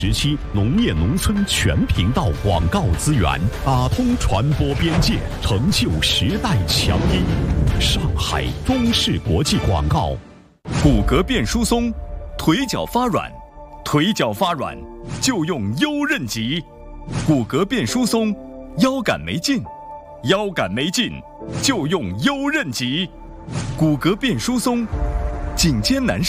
17农业农村全频道广告资源，打通传播边界，成就时代强音。上海中视国际广告。 骨骼变疏松，腿脚发软，腿脚发软就用优韧极。骨骼变疏松，腰杆没劲，腰杆没劲就用优韧极。骨骼变疏松，颈肩难受。